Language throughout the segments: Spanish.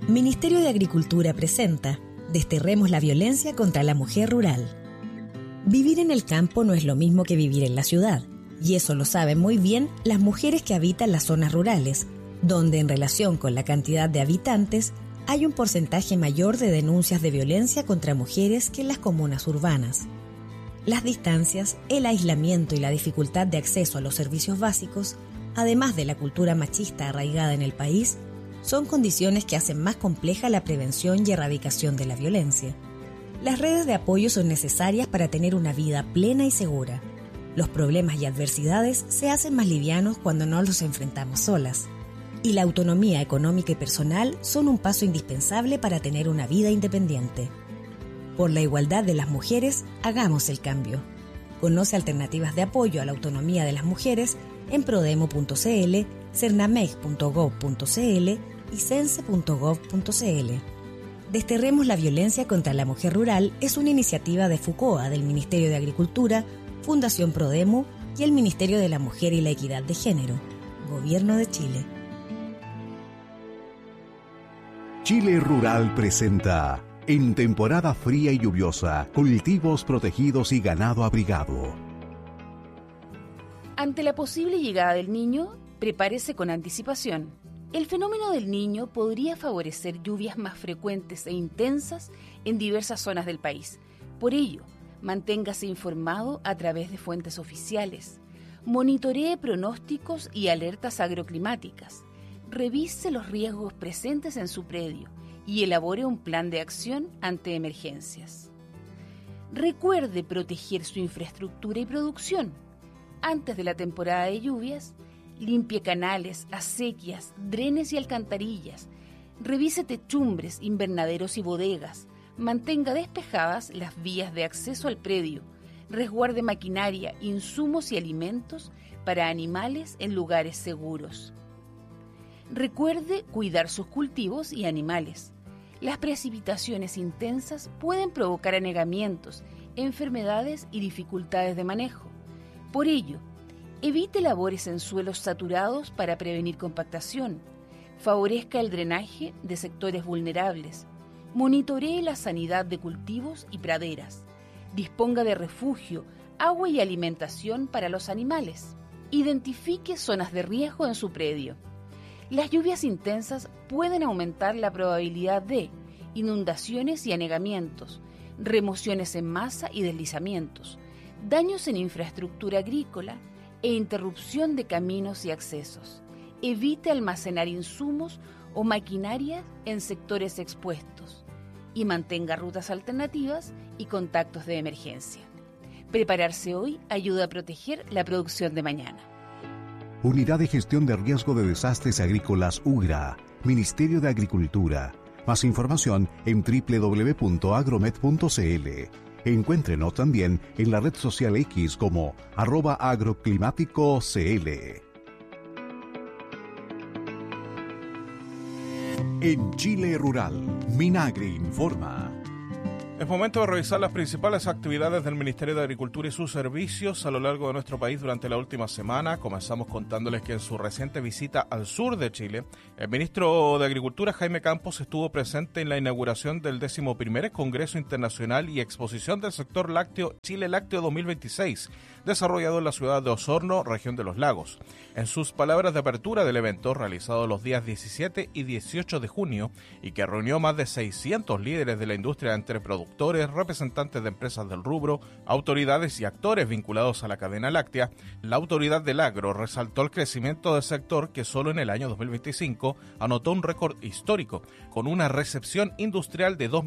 Ministerio de Agricultura presenta Desterremos la violencia contra la mujer rural. Vivir en el campo no es lo mismo que vivir en la ciudad, y eso lo saben muy bien las mujeres que habitan las zonas rurales, donde en relación con la cantidad de habitantes hay un porcentaje mayor de denuncias de violencia contra mujeres que en las comunas urbanas. Las distancias, el aislamiento y la dificultad de acceso a los servicios básicos, además de la cultura machista arraigada en el país, son condiciones que hacen más compleja la prevención y erradicación de la violencia. Las redes de apoyo son necesarias para tener una vida plena y segura. Los problemas y adversidades se hacen más livianos cuando no los enfrentamos solas. Y la autonomía económica y personal son un paso indispensable para tener una vida independiente. Por la igualdad de las mujeres, hagamos el cambio. Conoce alternativas de apoyo a la autonomía de las mujeres en prodemo.cl, cernameg.gov.cl y cense.gov.cl. Desterremos la violencia contra la mujer rural es una iniciativa de FUCOA del Ministerio de Agricultura, Fundación Prodemo y el Ministerio de la Mujer y la Equidad de Género, Gobierno de Chile. Chile Rural presenta, en temporada fría y lluviosa, cultivos protegidos y ganado abrigado. Ante la posible llegada del Niño, prepárese con anticipación. El fenómeno del Niño podría favorecer lluvias más frecuentes e intensas en diversas zonas del país. Por ello, manténgase informado a través de fuentes oficiales. Monitoree pronósticos y alertas agroclimáticas. Revise los riesgos presentes en su predio y elabore un plan de acción ante emergencias. Recuerde proteger su infraestructura y producción. Antes de la temporada de lluvias, limpie canales, acequias, drenes y alcantarillas. Revise techumbres, invernaderos y bodegas. Mantenga despejadas las vías de acceso al predio. Resguarde maquinaria, insumos y alimentos para animales en lugares seguros. Recuerde cuidar sus cultivos y animales. Las precipitaciones intensas pueden provocar anegamientos, enfermedades y dificultades de manejo. Por ello, evite labores en suelos saturados para prevenir compactación. Favorezca el drenaje de sectores vulnerables. Monitoree la sanidad de cultivos y praderas. Disponga de refugio, agua y alimentación para los animales. Identifique zonas de riesgo en su predio. Las lluvias intensas pueden aumentar la probabilidad de inundaciones y anegamientos, remociones en masa y deslizamientos, daños en infraestructura agrícola e interrupción de caminos y accesos. Evite almacenar insumos o maquinaria en sectores expuestos y mantenga rutas alternativas y contactos de emergencia. Prepararse hoy ayuda a proteger la producción de mañana. Unidad de Gestión de Riesgo de Desastres Agrícolas UGRA, Ministerio de Agricultura. Más información en www.agromet.cl. Encuéntrenos también en la red social X como @agroclimáticocl. En Chile Rural, Minagri informa. Es momento de revisar las principales actividades del Ministerio de Agricultura y sus servicios a lo largo de nuestro país durante la última semana. Comenzamos contándoles que en su reciente visita al sur de Chile, el ministro de Agricultura, Jaime Campos, estuvo presente en la inauguración del 11º Congreso Internacional y Exposición del Sector Lácteo Chile Lácteo 2026, desarrollado en la ciudad de Osorno, región de los Lagos. En sus palabras de apertura del evento, realizado los días 17 y 18 de junio, y que reunió más de 600 líderes de la industria entre productores, representantes de empresas del rubro, autoridades y actores vinculados a la cadena láctea, la autoridad del agro resaltó el crecimiento del sector que solo en el año 2025 anotó un récord histórico, con una recepción industrial de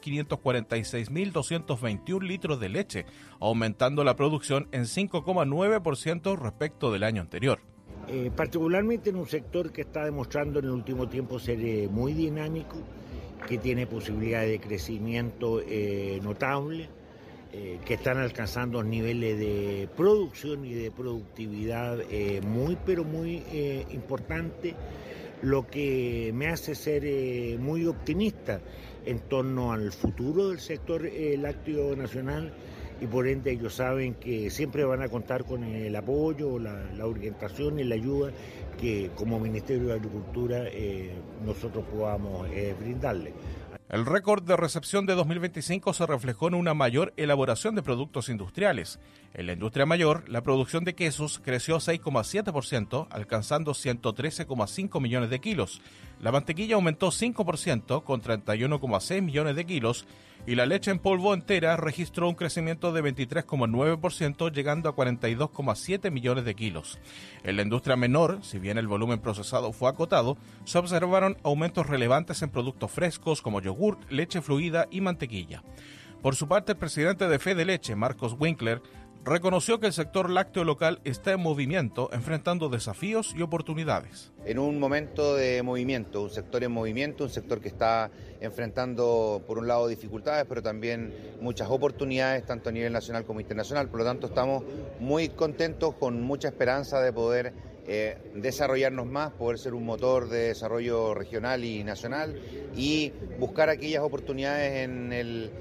2.546.221 litros de leche, aumentando la producción en 5,9% respecto del año anterior. Particularmente en un sector que está demostrando en el último tiempo ser muy dinámico, que tiene posibilidades de crecimiento notable, que están alcanzando niveles de producción y de productividad muy importantes, lo que me hace ser muy optimista en torno al futuro del sector lácteo nacional y por ende ellos saben que siempre van a contar con el apoyo, la orientación y la ayuda que como Ministerio de Agricultura nosotros podamos brindarles. El récord de recepción de 2025 se reflejó en una mayor elaboración de productos industriales. En la industria mayor, la producción de quesos creció 6,7%, alcanzando 113,5 millones de kilos. La mantequilla aumentó 5%, con 31,6 millones de kilos, y la leche en polvo entera registró un crecimiento de 23,9%, llegando a 42,7 millones de kilos. En la industria menor, si bien el volumen procesado fue acotado, se observaron aumentos relevantes en productos frescos como yogurt, leche fluida y mantequilla. Por su parte, el presidente de Fede Leche, Marcos Winkler, reconoció que el sector lácteo local está en movimiento, enfrentando desafíos y oportunidades. En un momento de movimiento, un sector en movimiento, un sector que está enfrentando por un lado dificultades, pero también muchas oportunidades, tanto a nivel nacional como internacional. Por lo tanto, estamos muy contentos, con mucha esperanza de poder desarrollarnos más, poder ser un motor de desarrollo regional y nacional y buscar aquellas oportunidades en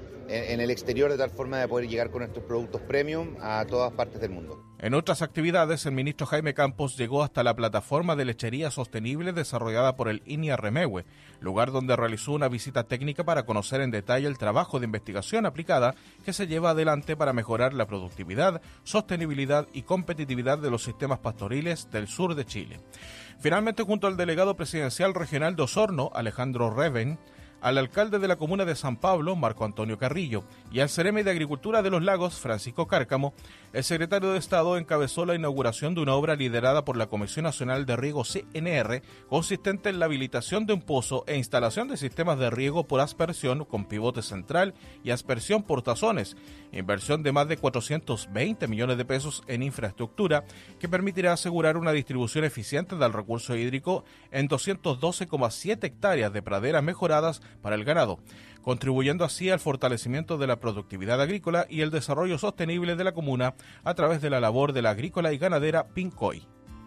el exterior, de tal forma de poder llegar con estos productos premium a todas partes del mundo. En otras actividades, el ministro Jaime Campos llegó hasta la plataforma de lechería sostenible desarrollada por el INIA Remegue, lugar donde realizó una visita técnica para conocer en detalle el trabajo de investigación aplicada que se lleva adelante para mejorar la productividad, sostenibilidad y competitividad de los sistemas pastoriles del sur de Chile. Finalmente, junto al delegado presidencial regional de Osorno, Alejandro Reven, al alcalde de la comuna de San Pablo, Marco Antonio Carrillo, y al Ceremi de Agricultura de los Lagos, Francisco Cárcamo, el secretario de Estado encabezó la inauguración de una obra liderada por la Comisión Nacional de Riego CNR, consistente en la habilitación de un pozo e instalación de sistemas de riego por aspersión con pivote central y aspersión por tazones, inversión de más de 420 millones de pesos en infraestructura que permitirá asegurar una distribución eficiente del recurso hídrico en 212,7 hectáreas de praderas mejoradas para el ganado, contribuyendo así al fortalecimiento de la productividad agrícola y el desarrollo sostenible de la comuna a través de la labor de la agrícola y ganadera Pincoy.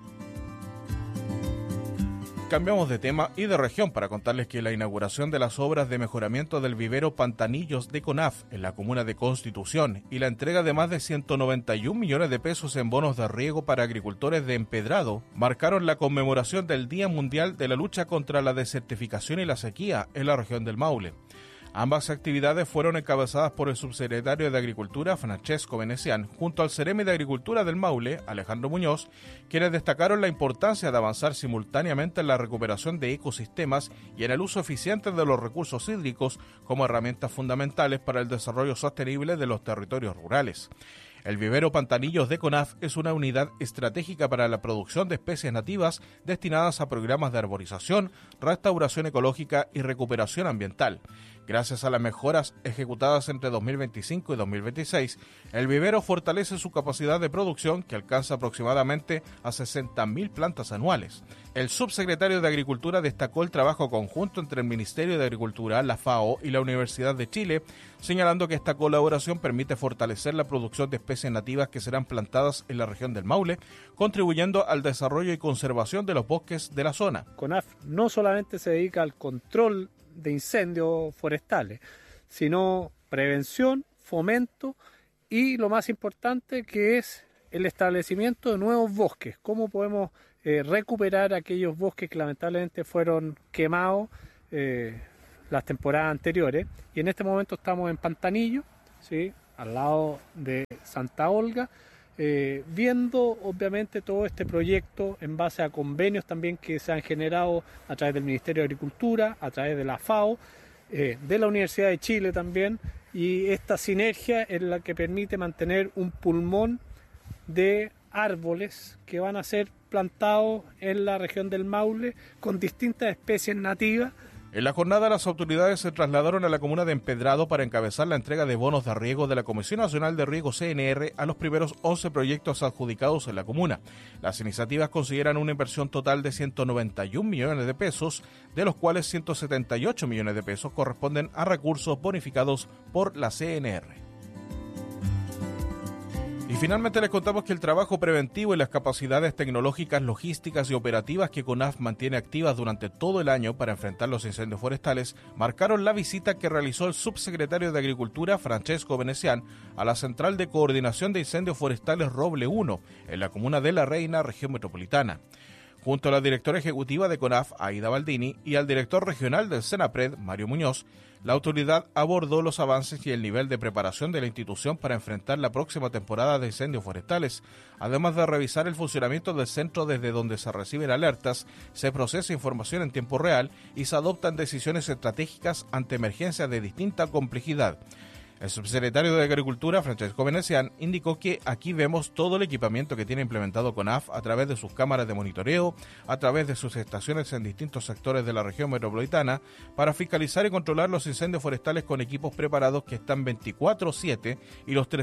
Cambiamos de tema y de región para contarles que la inauguración de las obras de mejoramiento del vivero Pantanillos de CONAF en la comuna de Constitución y la entrega de más de 191 millones de pesos en bonos de riego para agricultores de Empedrado marcaron la conmemoración del Día Mundial de la Lucha contra la Desertificación y la Sequía en la región del Maule. Ambas actividades fueron encabezadas por el subsecretario de Agricultura, Francesco Venecián, junto al Ceremi de Agricultura del Maule, Alejandro Muñoz, quienes destacaron la importancia de avanzar simultáneamente en la recuperación de ecosistemas y en el uso eficiente de los recursos hídricos como herramientas fundamentales para el desarrollo sostenible de los territorios rurales. El vivero Pantanillos de CONAF es una unidad estratégica para la producción de especies nativas destinadas a programas de arborización, restauración ecológica y recuperación ambiental. Gracias a las mejoras ejecutadas entre 2025 y 2026, el vivero fortalece su capacidad de producción, que alcanza aproximadamente a 60.000 plantas anuales. El subsecretario de Agricultura destacó el trabajo conjunto entre el Ministerio de Agricultura, la FAO y la Universidad de Chile, señalando que esta colaboración permite fortalecer la producción de especies nativas que serán plantadas en la región del Maule, contribuyendo al desarrollo y conservación de los bosques de la zona. CONAF no solamente se dedica al control de incendios forestales, sino prevención, fomento y lo más importante, que es el establecimiento de nuevos bosques. ¿Cómo podemos recuperar aquellos bosques que lamentablemente fueron quemados las temporadas anteriores? Y en este momento estamos en Pantanillo, ¿sí?, al lado de Santa Olga, viendo obviamente todo este proyecto en base a convenios también que se han generado a través del Ministerio de Agricultura, a través de la FAO, de la Universidad de Chile también, y esta sinergia es la que permite mantener un pulmón de árboles que van a ser plantados en la región del Maule con distintas especies nativas. En la jornada, las autoridades se trasladaron a la comuna de Empedrado para encabezar la entrega de bonos de riego de la Comisión Nacional de Riego CNR a los primeros 11 proyectos adjudicados en la comuna. Las iniciativas consideran una inversión total de 191 millones de pesos, de los cuales 178 millones de pesos corresponden a recursos bonificados por la CNR. Y finalmente les contamos que el trabajo preventivo y las capacidades tecnológicas, logísticas y operativas que CONAF mantiene activas durante todo el año para enfrentar los incendios forestales marcaron la visita que realizó el subsecretario de Agricultura, Francesco Venecián, a la Central de Coordinación de Incendios Forestales Roble 1, en la comuna de La Reina, región metropolitana. Junto a la directora ejecutiva de CONAF, Aida Baldini, y al director regional del Senapred, Mario Muñoz, la autoridad abordó los avances y el nivel de preparación de la institución para enfrentar la próxima temporada de incendios forestales, además de revisar el funcionamiento del centro desde donde se reciben alertas, se procesa información en tiempo real y se adoptan decisiones estratégicas ante emergencias de distinta complejidad. El subsecretario de Agricultura, Francesco Venecián, indicó que aquí vemos todo el equipamiento que tiene implementado CONAF a través de sus cámaras de monitoreo, a través de sus estaciones en distintos sectores de la región metropolitana, para fiscalizar y controlar los incendios forestales con equipos preparados que están 24/7 y los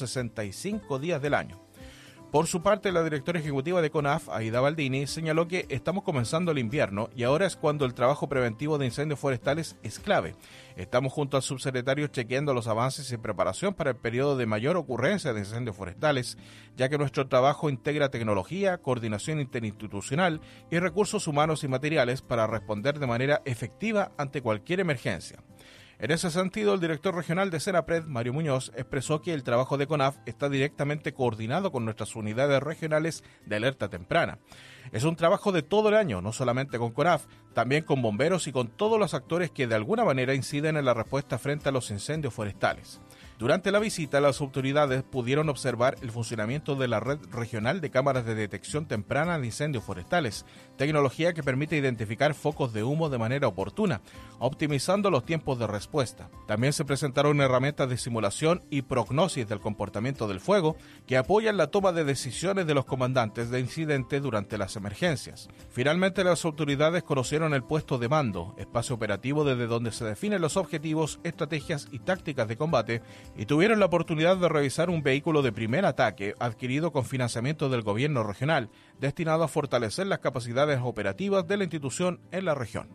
365 días del año. Por su parte, la directora ejecutiva de CONAF, Aida Baldini, señaló que estamos comenzando el invierno y ahora es cuando el trabajo preventivo de incendios forestales es clave. Estamos junto al subsecretario chequeando los avances y preparación para el periodo de mayor ocurrencia de incendios forestales, ya que nuestro trabajo integra tecnología, coordinación interinstitucional y recursos humanos y materiales para responder de manera efectiva ante cualquier emergencia. En ese sentido, el director regional de Senapred, Mario Muñoz, expresó que el trabajo de CONAF está directamente coordinado con nuestras unidades regionales de alerta temprana. Es un trabajo de todo el año, no solamente con CONAF, también con bomberos y con todos los actores que de alguna manera inciden en la respuesta frente a los incendios forestales. Durante la visita, las autoridades pudieron observar el funcionamiento de la red regional de cámaras de detección temprana de incendios forestales, tecnología que permite identificar focos de humo de manera oportuna, optimizando los tiempos de respuesta. También se presentaron herramientas de simulación y prognosis del comportamiento del fuego que apoyan la toma de decisiones de los comandantes de incidente durante las emergencias. Finalmente, las autoridades conocieron el puesto de mando, espacio operativo desde donde se definen los objetivos, estrategias y tácticas de combate, y tuvieron la oportunidad de revisar un vehículo de primer ataque adquirido con financiamiento del gobierno regional, destinado a fortalecer las capacidades operativas de la institución en la región.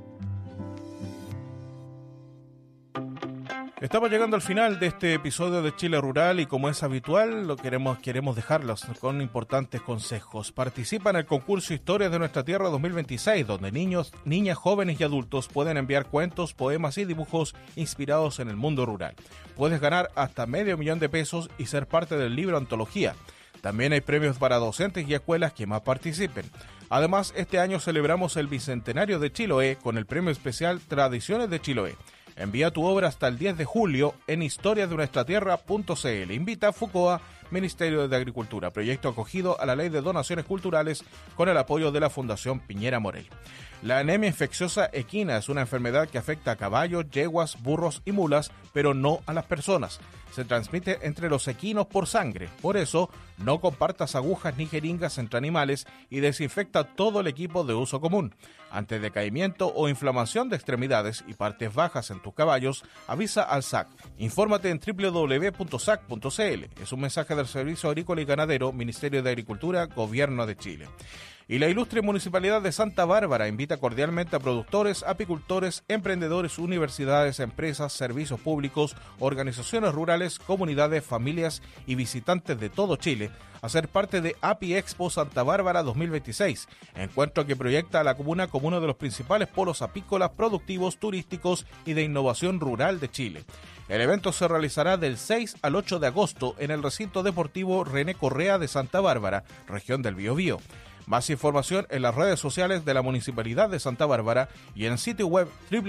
Estamos llegando al final de este episodio de Chile Rural y como es habitual, queremos dejarlos con importantes consejos. Participa en el concurso Historias de Nuestra Tierra 2026, donde niños, niñas, jóvenes y adultos pueden enviar cuentos, poemas y dibujos inspirados en el mundo rural. Puedes ganar hasta $500,000 y ser parte del libro Antología. También hay premios para docentes y escuelas que más participen. Además, este año celebramos el Bicentenario de Chiloé con el premio especial Tradiciones de Chiloé. Envía tu obra hasta el 10 de julio en historiasdenuestratierra.cl. Invita a FUCOA, Ministerio de Agricultura, proyecto acogido a la Ley de Donaciones Culturales con el apoyo de la Fundación Piñera Morel. La anemia infecciosa equina es una enfermedad que afecta a caballos, yeguas, burros y mulas, pero no a las personas. Se transmite entre los equinos por sangre. Por eso, no compartas agujas ni jeringas entre animales y desinfecta todo el equipo de uso común. Ante decaimiento o inflamación de extremidades y partes bajas en tus caballos, avisa al SAC. Infórmate en www.sac.cl. Es un mensaje del Servicio Agrícola y Ganadero, Ministerio de Agricultura, Gobierno de Chile. Y la ilustre Municipalidad de Santa Bárbara invita cordialmente a productores, apicultores, emprendedores, universidades, empresas, servicios públicos, organizaciones rurales, comunidades, familias y visitantes de todo Chile a ser parte de Api Expo Santa Bárbara 2026, encuentro que proyecta a la comuna como uno de los principales polos apícolas, productivos, turísticos y de innovación rural de Chile. El evento se realizará del 6 al 8 de agosto en el recinto deportivo René Correa de Santa Bárbara, región del Biobío. Más información en las redes sociales de la Municipalidad de Santa Bárbara y en el sitio web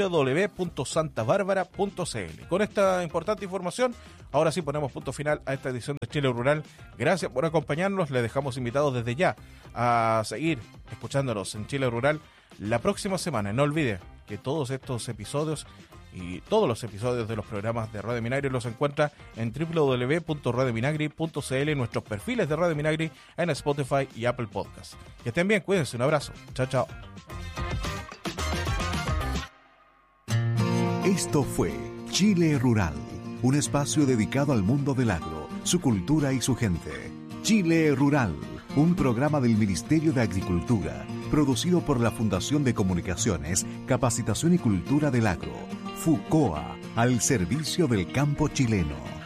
www.santabarbara.cl. Con esta importante información, ahora sí ponemos punto final a esta edición de Chile Rural. Gracias por acompañarnos. Les dejamos invitados desde ya a seguir escuchándonos en Chile Rural la próxima semana. No olvide que todos estos episodios y todos los episodios de los programas de Radio Minagri los encuentra en www.radiominagri.cl en nuestros perfiles de Radio Minagri en Spotify y Apple Podcasts. Que estén bien, cuídense, un abrazo. Chao, chao. Esto fue Chile Rural, un espacio dedicado al mundo del agro, su cultura y su gente. Chile Rural, un programa del Ministerio de Agricultura, producido por la Fundación de Comunicaciones, Capacitación y Cultura del Agro, FUCOA, al servicio del campo chileno.